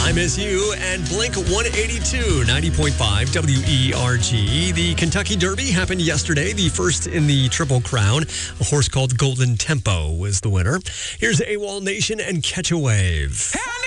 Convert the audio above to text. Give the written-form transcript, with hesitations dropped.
I Miss You, and Blink 182, 90.5 WERG. The Kentucky Derby happened yesterday, the first in the Triple Crown. A horse called Golden Tempo was the winner. Here's AWOL Nation and Catch a Wave.